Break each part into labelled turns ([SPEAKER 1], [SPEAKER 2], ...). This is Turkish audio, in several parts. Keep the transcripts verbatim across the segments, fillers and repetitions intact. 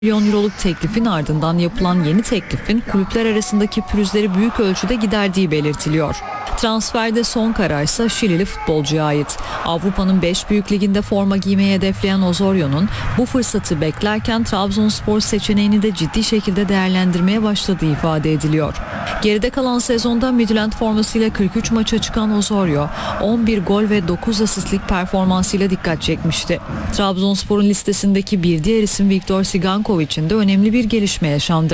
[SPEAKER 1] milyon euroluk teklifin ardından yapılan yeni teklifin kulüpler arasındaki pürüzleri büyük ölçüde giderdiği belirtiliyor. Transferde son karar ise Şilili futbolcuya ait. Avrupa'nın beş büyük liginde forma giymeyi hedefleyen Osorio'nun bu fırsatı beklerken Trabzonspor seçeneğini de ciddi şekilde değerlendirmeye başladığı ifade ediliyor. Geride kalan sezonda Midland formasıyla kırk üç maça çıkan Osorio, on bir gol ve dokuz asistlik performansıyla dikkat çekmişti. Trabzonspor'un listesindeki bir diğer isim Viktor Sigankov için de önemli bir gelişme yaşandı.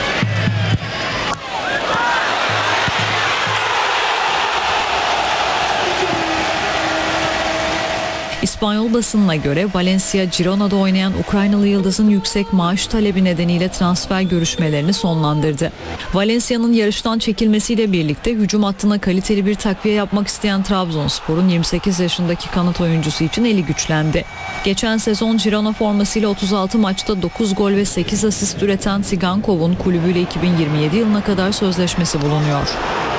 [SPEAKER 1] İspanyol basınına göre Valencia, Girona'da oynayan Ukraynalı yıldızın yüksek maaş talebi nedeniyle transfer görüşmelerini sonlandırdı. Valencia'nın yarıştan çekilmesiyle birlikte hücum hattına kaliteli bir takviye yapmak isteyen Trabzonspor'un yirmi sekiz yaşındaki kanat oyuncusu için eli güçlendi. Geçen sezon Girona formasıyla otuz altı maçta dokuz gol ve sekiz asist üreten Sigankov'un kulübüyle iki bin yirmi yedi yılına kadar sözleşmesi bulunuyor.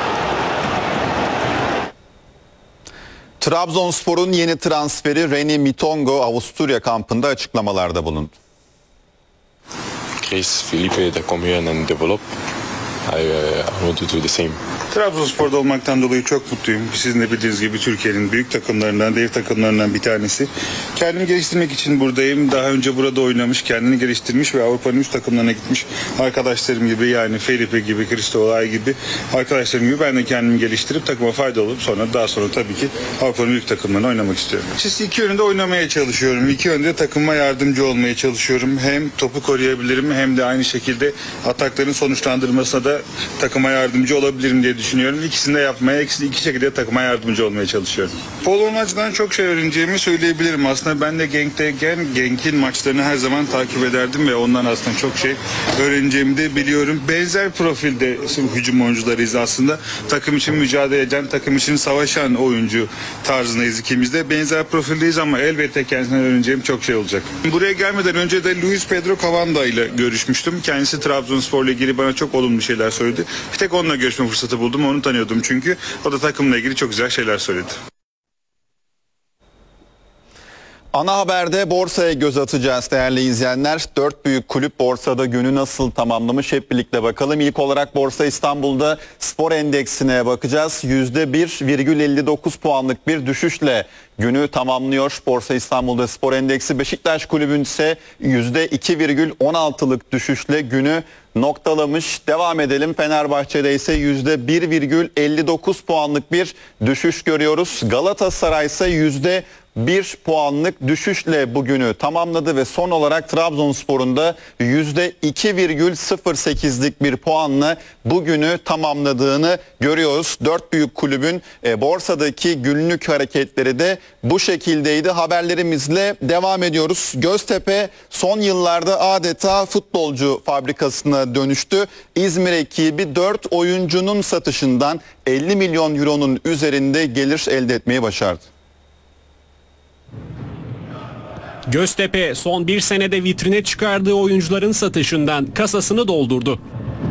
[SPEAKER 2] Trabzonspor'un yeni transferi Reni Mitongo Avusturya kampında açıklamalarda bulundu.
[SPEAKER 3] Chris, Felipe, they come here and develop. I, uh, I want to do the same.
[SPEAKER 4] Trabzonspor'da olmaktan dolayı çok mutluyum. Sizin de bildiğiniz gibi Türkiye'nin büyük takımlarından, dev takımlarından bir tanesi. Kendimi geliştirmek için buradayım. Daha önce burada oynamış, kendini geliştirmiş ve Avrupa'nın üst takımlarına gitmiş arkadaşlarım gibi, yani Felipe gibi, Cristo Olay gibi arkadaşlarım gibi ben de kendimi geliştirip takıma fayda olup sonra daha sonra tabii ki Avrupa'nın büyük takımlarına oynamak istiyorum. Siz iki yönde oynamaya çalışıyorum. İki yönde takıma yardımcı olmaya çalışıyorum. Hem topu koruyabilirim hem de aynı şekilde atakların sonuçlandırmasına da takıma yardımcı olabilirim diye düşünüyorum. İkisini de yapmaya, ikisi iki şekilde takıma yardımcı olmaya çalışıyorum. Polonya'dan çok şey öğreneceğimi söyleyebilirim. Aslında ben de Genk'teyken Genk'in maçlarını her zaman takip ederdim ve ondan aslında çok şey öğreneceğimi de biliyorum. Benzer profilde hücum oyuncularıyız aslında. Takım için mücadele eden, takım için savaşan oyuncu tarzındayız ikimiz de. Benzer profildeyiz ama elbette kendisinden öğreneceğim çok şey olacak. Buraya gelmeden önce de Luis Pedro Cavanda ile görüşmüştüm. Kendisi Trabzonspor'la ilgili bana çok olumlu şeyler söyledi. Bir tek onunla görüşme fırsatı buldum. Onu tanıyordum çünkü. O da takımla ilgili çok güzel şeyler söyledi.
[SPEAKER 2] Ana haberde borsaya göz atacağız değerli izleyenler. Dört büyük kulüp borsada günü nasıl tamamlamış hep birlikte bakalım. İlk olarak Borsa İstanbul'da spor endeksine bakacağız. yüzde bir virgül elli dokuz puanlık bir düşüşle günü tamamlıyor. Borsa İstanbul'da spor endeksi. Beşiktaş Kulübü'nün ise yüzde iki virgül on altılık düşüşle günü noktalamış. Devam edelim. Fenerbahçe'de ise yüzde bir virgül elli dokuz puanlık bir düşüş görüyoruz. Galatasaray ise yüzde bir puanlık düşüşle bugünü tamamladı ve son olarak Trabzonspor'un da yüzde iki virgül sıfır sekizlik bir puanla bugünü tamamladığını görüyoruz. Dört büyük kulübün e, borsadaki günlük hareketleri de bu şekildeydi. Haberlerimizle devam ediyoruz. Göztepe son yıllarda adeta futbolcu fabrikasına dönüştü. İzmir ekibi dört oyuncunun satışından elli milyon euronun üzerinde gelir elde etmeyi başardı.
[SPEAKER 5] Göztepe son bir senede vitrine çıkardığı oyuncuların satışından kasasını doldurdu.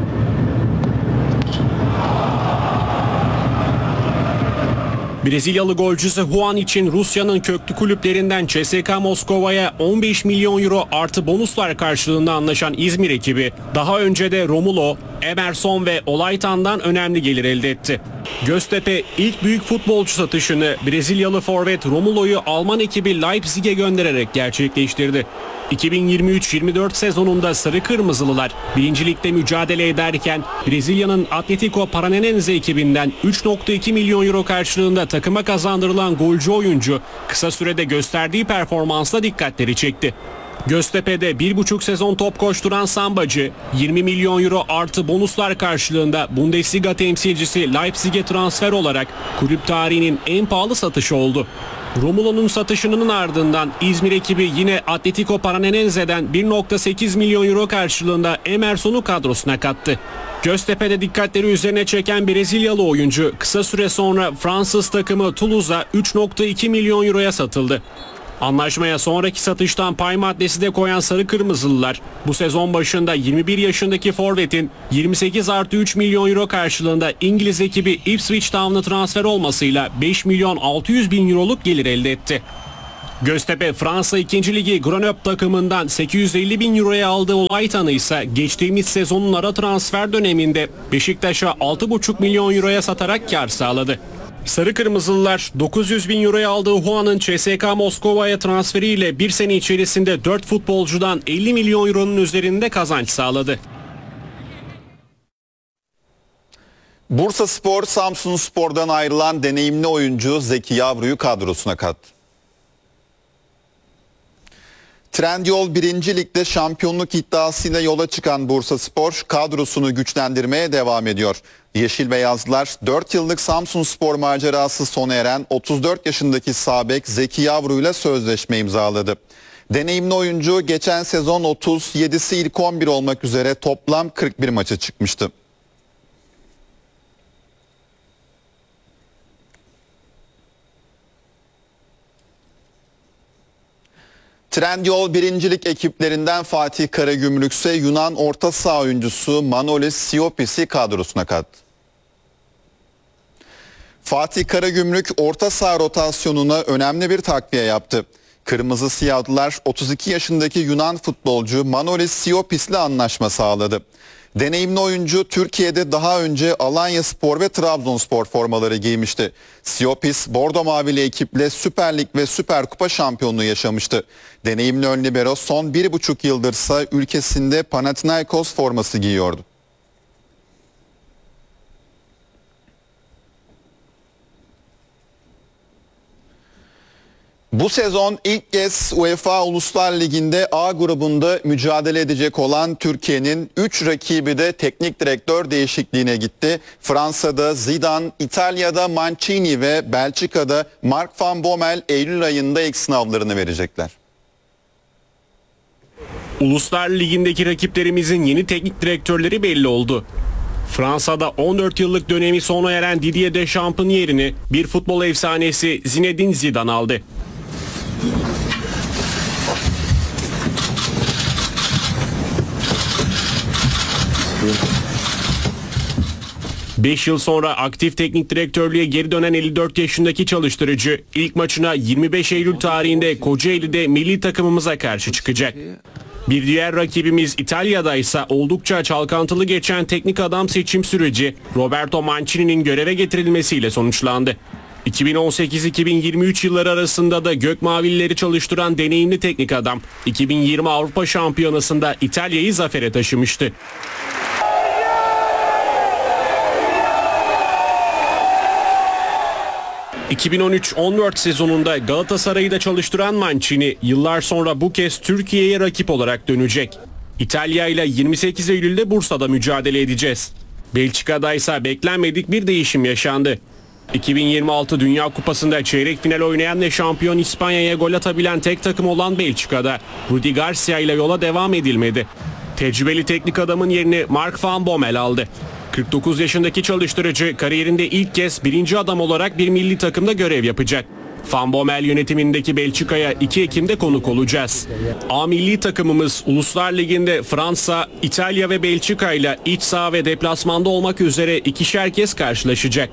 [SPEAKER 5] Brezilyalı golcüsü Juan için Rusya'nın köklü kulüplerinden C S K A Moskova'ya on beş milyon euro artı bonuslar karşılığında anlaşan İzmir ekibi daha önce de Romulo, Emerson ve Olaytan'dan önemli gelir elde etti. Göztepe ilk büyük futbolcu satışını Brezilyalı forvet Romulo'yu Alman ekibi Leipzig'e göndererek gerçekleştirdi. iki bin yirmi üç yirmi dört sezonunda Sarı Kırmızılılar birinci Lig'de mücadele ederken Brezilya'nın Atletico Paranense ekibinden üç virgül iki milyon euro karşılığında takıma kazandırılan golcü oyuncu kısa sürede gösterdiği performansla dikkatleri çekti. Göztepe'de bir buçuk sezon top koşturan Sambacı yirmi milyon euro artı bonuslar karşılığında Bundesliga temsilcisi Leipzig'e transfer olarak kulüp tarihinin en pahalı satışı oldu. Romulo'nun satışının ardından İzmir ekibi yine Atletico Paranense'den bir virgül sekiz milyon euro karşılığında Emerson'u kadrosuna kattı. Göztepe'de dikkatleri üzerine çeken Brezilyalı oyuncu kısa süre sonra Fransız takımı Toulouse'a üç virgül iki milyon euroya satıldı. Anlaşmaya sonraki satıştan pay maddesi de koyan Sarı Kırmızılılar bu sezon başında yirmi bir yaşındaki forvetin yirmi sekiz artı üç milyon euro karşılığında İngiliz ekibi Ipswich Town'a transfer olmasıyla beş milyon altı yüz bin euroluk gelir elde etti. Göztepe Fransa ikinci Ligi Grenoble takımından sekiz yüz elli bin euroya aldığı Olaytan'ı ise geçtiğimiz sezonun ara transfer döneminde Beşiktaş'a altı buçuk milyon euroya satarak kar sağladı. Sarı Kırmızılılar dokuz yüz bin euroya aldığı Juan'ın C S K A Moskova'ya transferiyle bir sene içerisinde dört futbolcudan elli milyon euronun üzerinde kazanç sağladı.
[SPEAKER 2] Bursaspor, Samsunspor'dan ayrılan deneyimli oyuncu Zeki Yavru'yu kadrosuna kattı. Trendyol birinci Lig'de şampiyonluk iddiasıyla yola çıkan Bursaspor kadrosunu güçlendirmeye devam ediyor. Yeşil Beyazlılar dört yıllık Samsunspor macerası sona eren otuz dört yaşındaki sağ bek Zeki Yavru ile sözleşme imzaladı. Deneyimli oyuncu geçen sezon otuz yedisi ilk on bir olmak üzere toplam kırk bir maça çıkmıştı. Trendyol birincilik ekiplerinden Fatih Karagümrük ise Yunan orta saha oyuncusu Manolis Siopis'i kadrosuna kattı. Fatih Karagümrük orta saha rotasyonuna önemli bir takviye yaptı. Kırmızı Siyahlılar otuz iki yaşındaki Yunan futbolcu Manolis Siopis'le anlaşma sağladı. Deneyimli oyuncu Türkiye'de daha önce Alanyaspor ve Trabzonspor formaları giymişti. Siopis, Bordo Mavili ekiple Süper Lig ve Süper Kupa şampiyonluğu yaşamıştı. Deneyimli ön libero son bir buçuk yıldırsa ülkesinde Panathinaikos forması giyiyordu. Bu sezon ilk kez UEFA Uluslar Ligi'nde A grubunda mücadele edecek olan Türkiye'nin üç rakibi de teknik direktör değişikliğine gitti. Fransa'da Zidane, İtalya'da Mancini ve Belçika'da Mark van Bommel Eylül ayında ilk sınavlarını verecekler.
[SPEAKER 5] Uluslar Ligi'ndeki rakiplerimizin yeni teknik direktörleri belli oldu. Fransa'da on dört yıllık dönemi sona eren Didier Deschamps'ın yerini bir futbol efsanesi Zinedine Zidane aldı. beş yıl sonra aktif teknik direktörlüğe geri dönen elli dört yaşındaki çalıştırıcı ilk maçına yirmi beş Eylül tarihinde Kocaeli'de milli takımımıza karşı çıkacak. Bir diğer rakibimiz İtalya'da ise oldukça çalkantılı geçen teknik adam seçim süreci Roberto Mancini'nin göreve getirilmesiyle sonuçlandı. iki bin on sekiz iki bin yirmi üç yılları arasında da Gökmavilileri çalıştıran deneyimli teknik adam iki bin yirmi Avrupa Şampiyonası'nda İtalya'yı zafere taşımıştı. iki bin on üç on dört sezonunda Galatasaray'ı da çalıştıran Mancini yıllar sonra bu kez Türkiye'ye rakip olarak dönecek. İtalya ile yirmi sekiz Eylül'de Bursa'da mücadele edeceğiz. Belçika'da ise beklenmedik bir değişim yaşandı. iki bin yirmi altı Dünya Kupası'nda çeyrek final oynayan ve şampiyon İspanya'ya gol atabilen tek takım olan Belçika'da Rudi Garcia ile yola devam edilmedi. Tecrübeli teknik adamın yerini Mark van Bommel aldı. kırk dokuz yaşındaki çalıştırıcı kariyerinde ilk kez birinci adam olarak bir milli takımda görev yapacak. Van Bommel yönetimindeki Belçika'ya iki Ekim'de konuk olacağız. A milli takımımız Uluslar Ligi'nde Fransa, İtalya ve Belçika ile iç saha ve deplasmanda olmak üzere ikişer kez karşılaşacak.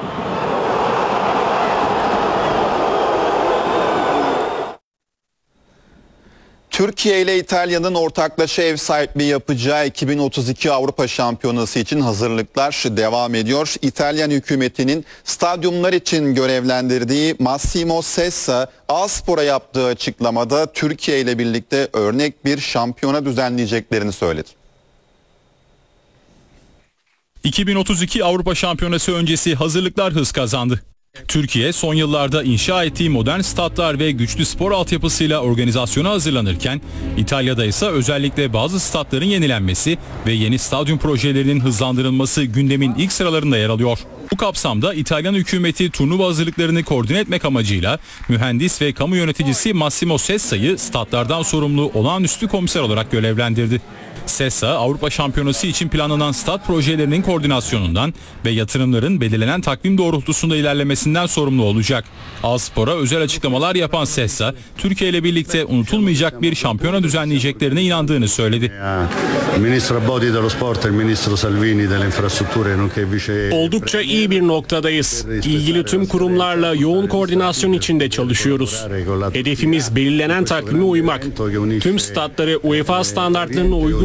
[SPEAKER 2] Türkiye ile İtalya'nın ortaklaşa ev sahipliği yapacağı iki bin otuz iki Avrupa Şampiyonası için hazırlıklar devam ediyor. İtalyan hükümetinin stadyumlar için görevlendirdiği Massimo Sessa, A-Spor'a yaptığı açıklamada Türkiye ile birlikte örnek bir şampiyona düzenleyeceklerini söyledi.
[SPEAKER 6] iki bin otuz iki Avrupa Şampiyonası öncesi hazırlıklar hız kazandı. Türkiye son yıllarda inşa ettiği modern statlar ve güçlü spor altyapısıyla organizasyona hazırlanırken İtalya'da ise özellikle bazı statların yenilenmesi ve yeni stadyum projelerinin hızlandırılması gündemin ilk sıralarında yer alıyor. Bu kapsamda İtalyan hükümeti turnuva hazırlıklarını koordine etmek amacıyla mühendis ve kamu yöneticisi Massimo Sessa'yı statlardan sorumlu olağanüstü komiser olarak görevlendirdi. SESA, Avrupa Şampiyonası için planlanan stat projelerinin koordinasyonundan ve yatırımların belirlenen takvim doğrultusunda ilerlemesinden sorumlu olacak. Alspor'a özel açıklamalar yapan SESA, Türkiye ile birlikte unutulmayacak bir şampiyona düzenleyeceklerine inandığını söyledi.
[SPEAKER 7] Ministro Bodi dello Sport, il Ministro Salvini delle Infrastrutture, nonché vice...
[SPEAKER 5] Oldukça iyi bir noktadayız. İlgili tüm kurumlarla yoğun koordinasyon içinde çalışıyoruz. Hedefimiz belirlenen takvime uymak. Tüm statları UEFA standartlarına uygun